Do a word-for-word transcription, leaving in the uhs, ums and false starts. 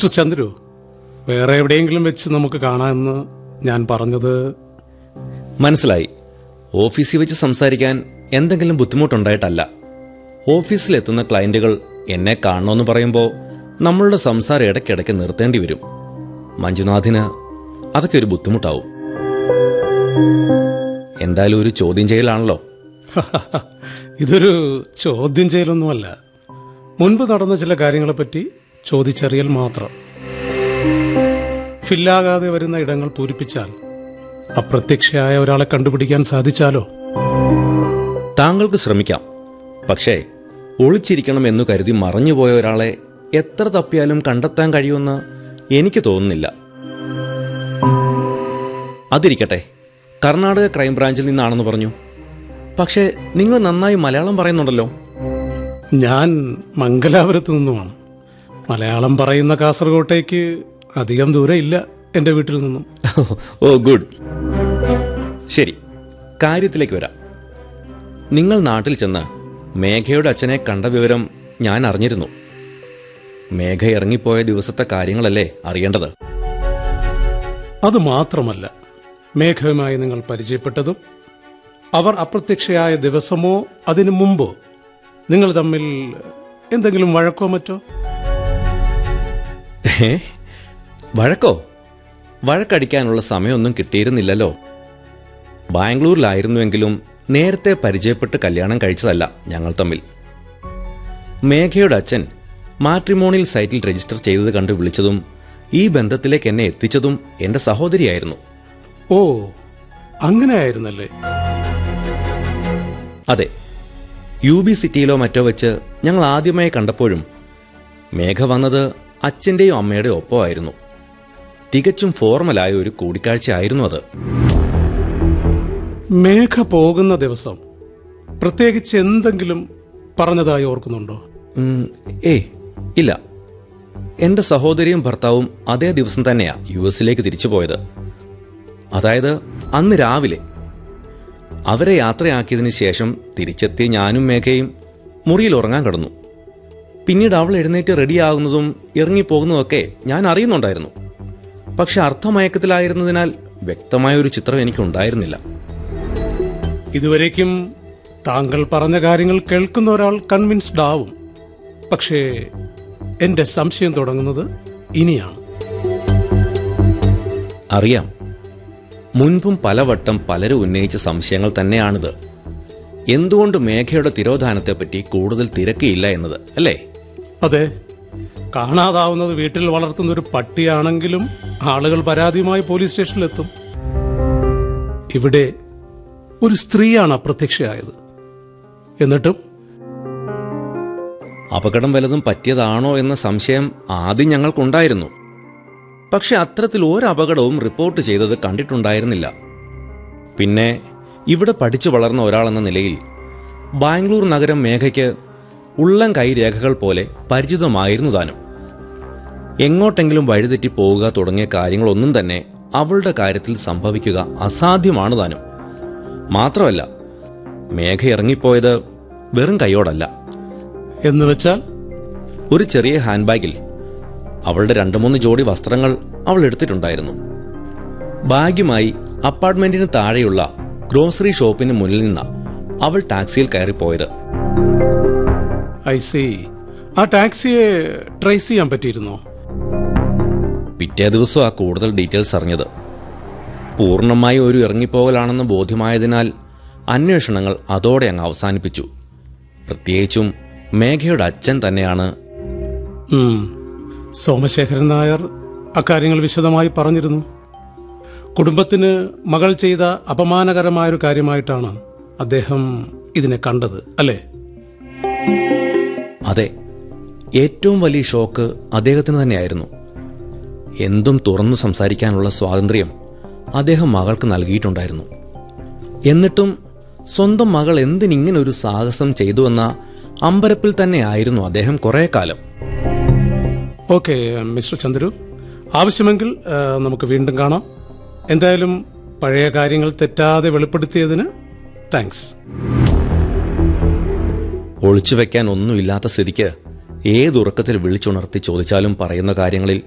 Mister Chandru, വേറെ എവിടെയെങ്കിലും വെച്ച് നമുക്ക് കാണാമെന്ന് ഞാൻ പറഞ്ഞത്. മനസ്സിലായി. ഓഫീസിൽ വെച്ച് സംസാരിക്കാൻ എന്തെങ്കിലും ബുദ്ധിമുട്ടുണ്ടായിട്ടല്ല. ഓഫീസിലെത്തുന്ന ക്ലയന്റുകൾ എന്നെ കാണണമെന്ന് പറയുമ്പോൾ നമ്മളുടെ സംസാരം ഇടയ്ക്കിടയ്ക്ക് നിർത്തേണ്ടി വരും. മഞ്ജുനാഥിന് അതൊക്കെ ഒരു ബുദ്ധിമുട്ടാവും. എന്തായാലും ഒരു ചോദ്യം ചെയ്യലാണല്ലോ. ഇതൊരു ചോദ്യം ചെയ്യലൊന്നുമല്ല. മുൻപ് നടന്ന ചില കാര്യങ്ങളെപ്പറ്റി ചോദിച്ചറിയൽ മാത്രം. ഫില്ലാകാതെ വരുന്ന ഇടങ്ങൾ പൂരിപ്പിച്ചാൽ അപ്രത്യക്ഷയായ ഒരാളെ കണ്ടുപിടിക്കാൻ സാധിച്ചാലോ? താങ്കൾക്ക് ശ്രമിക്കാം. പക്ഷേ ഒളിച്ചിരിക്കണം എന്നു കരുതി മറഞ്ഞുപോയ ഒരാളെ എത്ര തപ്പിയാലും കണ്ടെത്താൻ കഴിയുമെന്ന് എനിക്ക് തോന്നുന്നില്ല. അതിരിക്കട്ടെ, കർണാടക ക്രൈംബ്രാഞ്ചിൽ നിന്നാണെന്ന് പറഞ്ഞു. പക്ഷേ നിങ്ങൾ നന്നായി മലയാളം പറയുന്നുണ്ടല്ലോ. ഞാൻ മംഗലാപുരത്ത് നിന്നുമാണ്. മലയാളം പറയുന്ന കാസർഗോട്ടേക്ക് അധികം ദൂരം ഇല്ല എൻ്റെ വീട്ടിൽ നിന്നും. ഓ ഗുഡ്. ശരി, കാര്യത്തിലേക്ക് വരാം. നിങ്ങൾ നാട്ടിൽ ചെന്ന് മേഘയുടെ അച്ഛനെ കണ്ട വിവരം ഞാൻ അറിഞ്ഞിരുന്നു. മേഘ ഇറങ്ങിപ്പോയ ദിവസത്തെ കാര്യങ്ങളല്ലേ അറിയേണ്ടത്? അത് മാത്രമല്ല, മേഘയുമായി നിങ്ങൾ പരിചയപ്പെട്ടതും അവർ അപ്രത്യക്ഷയായ ദിവസമോ അതിനു മുമ്പോ നിങ്ങൾ തമ്മിൽ എന്തെങ്കിലും വഴക്കോ മറ്റോ? ഏ വഴക്കോ? വഴക്കടിക്കാനുള്ള സമയമൊന്നും കിട്ടിയിരുന്നില്ലല്ലോ. ബാംഗ്ലൂരിലായിരുന്നുവെങ്കിലും നേരത്തെ പരിചയപ്പെട്ട് കല്യാണം കഴിച്ചതല്ല ഞങ്ങൾ തമ്മിൽ. മേഘയുടെ അച്ഛൻ മാട്രിമോണിയൽ സൈറ്റിൽ രജിസ്റ്റർ ചെയ്തത് കണ്ട് വിളിച്ചതും ഈ ബന്ധത്തിലേക്ക് എന്നെ എത്തിച്ചതും എന്റെ സഹോദരിയായിരുന്നു. ഓ, അങ്ങനെയായിരുന്നല്ലേ? അതെ. യു ബി സിറ്റിയിലോ മറ്റോ വെച്ച് ഞങ്ങൾ ആദ്യമായി കണ്ടപ്പോഴും മേഘ വന്നത് അച്ഛന്റെയും അമ്മയുടെയും ഒപ്പമായിരുന്നു. തികച്ചും ഫോർമലായ ഒരു കൂടിക്കാഴ്ച ആയിരുന്നു അത്. മേഘ പോകുന്ന ദിവസം പ്രത്യേകിച്ച് എന്തെങ്കിലും പറഞ്ഞതായി ഓർക്കുന്നുണ്ടോ? ഏയ് ഇല്ല. എന്റെ സഹോദരിയും ഭർത്താവും അതേ ദിവസം തന്നെയാ യു എസിലേക്ക് തിരിച്ചു പോയത്. അതായത് അന്ന് രാവിലെ. അവരെ യാത്രയാക്കിയതിന് ശേഷം തിരിച്ചെത്തി ഞാനും മേഘയും മുറിയിൽ ഉറങ്ങാൻ കിടന്നു. പിന്നീട് അവൾ എഴുന്നേറ്റ് റെഡിയാകുന്നതും ഇറങ്ങിപ്പോകുന്നതൊക്കെ ഞാൻ അറിയുന്നുണ്ടായിരുന്നു. പക്ഷെ അർത്ഥമയക്കത്തിലായിരുന്നതിനാൽ വ്യക്തമായ ഒരു ചിത്രം എനിക്കുണ്ടായിരുന്നില്ല. ഇതുവരേക്കും താങ്കൾ പറഞ്ഞ കാര്യങ്ങൾ കേൾക്കുന്ന ഒരാൾ കൺവിൻസ്ഡ് ആവും. പക്ഷേ എന്റെ സംശയം തുടങ്ങുന്നത് ഇനിയാണ്. അറിയാം, മുൻപും പലവട്ടം പലരും ഉന്നയിച്ച സംശയങ്ങൾ തന്നെയാണിത്. എന്തുകൊണ്ട് മേഘയുടെ തിരോധാനത്തെപ്പറ്റി കൂടുതൽ തിരക്കിയില്ല എന്നത്, അല്ലേ? അതെ. കാണാതാവുന്നത് വീട്ടിൽ വളർത്തുന്ന ഒരു പട്ടിയാണെങ്കിലും ആളുകൾ പരാതിയുമായി പോലീസ് സ്റ്റേഷനിലെത്തും. ഇവിടെ ഒരു സ്ത്രീയാണ് അപ്രത്യക്ഷയായത്. എന്നിട്ടും അപകടം വല്ലതും പറ്റിയതാണോ എന്ന സംശയം ആദ്യം ഞങ്ങൾക്കുണ്ടായിരുന്നു. പക്ഷെ അത്തരത്തിൽ ഒരു അപകടവും റിപ്പോർട്ട് ചെയ്തത് കണ്ടിട്ടുണ്ടായിരുന്നില്ല. പിന്നെ ഇവിടെ പഠിച്ചു വളർന്ന ഒരാളെന്ന നിലയിൽ ബാംഗ്ലൂർ നഗരം മേഘയ്ക്ക് ഉള്ളം കൈരേഖകൾ പോലെ പരിചിതമായിരുന്നു താനും. എങ്ങോട്ടെങ്കിലും വഴിതെറ്റി പോവുക തുടങ്ങിയ കാര്യങ്ങളൊന്നും തന്നെ അവളുടെ കാര്യത്തിൽ സംഭവിക്കുക അസാധ്യമാണ് താനും. മാത്രമല്ല, മേഘ ഇറങ്ങിപ്പോയത് വെറും കൈയോടല്ല. എന്ന് വെച്ചാൽ ഒരു ചെറിയ ഹാൻഡ് ബാഗിൽ അവളുടെ രണ്ടു മൂന്ന് ജോഡി വസ്ത്രങ്ങൾ അവൾ എടുത്തിട്ടുണ്ടായിരുന്നു. ബാഗുമായി അപ്പാർട്ട്മെന്റിന് താഴെയുള്ള ഗ്രോസറി ഷോപ്പിന് മുന്നിൽ നിന്ന അവൾ ടാക്സിയിൽ കയറിപ്പോയത്. I see. ആ ടാക്സിയെ ട്രേസ് ചെയ്യാൻ പറ്റിയിരുന്നോ? പിറ്റേ ദിവസം ആ കൂടുതൽ ഡീറ്റെയിൽസ് അറിഞ്ഞത്. പൂർണ്ണമായി ഒരു ഇറങ്ങിപ്പോകലാണെന്ന് ബോധ്യമായതിനാൽ അന്വേഷണങ്ങൾ അതോടെ അങ്ങ് അവസാനിപ്പിച്ചു. പ്രത്യേകിച്ചും മേഘയുടെ അച്ഛൻ തന്നെയാണ്. സോമശേഖരൻ നായർ അക്കാര്യങ്ങൾ വിശദമായി പറഞ്ഞിരുന്നു. കുടുംബത്തിന് മകൾ ചെയ്ത അപമാനകരമായൊരു കാര്യമായിട്ടാണ് അദ്ദേഹം ഇതിനെ കണ്ടത്, അല്ലേ? അതെ. ഏറ്റവും വലിയ ഷോക്ക് അദ്ദേഹത്തിന് തന്നെയായിരുന്നു. എന്തും തുറന്നു സംസാരിക്കാനുള്ള സ്വാതന്ത്ര്യം അദ്ദേഹം മകൾക്ക് നൽകിയിട്ടുണ്ടായിരുന്നു. എന്നിട്ടും സ്വന്തം മകൾ എന്തിനിങ്ങനൊരു സാഹസം ചെയ്തുവെന്ന അമ്പരപ്പിൽ തന്നെയായിരുന്നു അദ്ദേഹം കുറെ കാലം. ഓക്കെ മിസ്റ്റർ ചന്ദ്രു, ആവശ്യമെങ്കിൽ നമുക്ക് വീണ്ടും കാണാം. എന്തായാലും പഴയ കാര്യങ്ങൾ തെറ്റാതെ വെളിപ്പെടുത്തിയതിന് താങ്ക്സ്. ഒളിച്ചുവെക്കാൻ ഒന്നുമില്ലാത്ത സ്ഥിതിക്ക് ഏതുറക്കത്തിൽ വിളിച്ചുണർത്തി ചോദിച്ചാലും പറയുന്ന കാര്യങ്ങളിൽ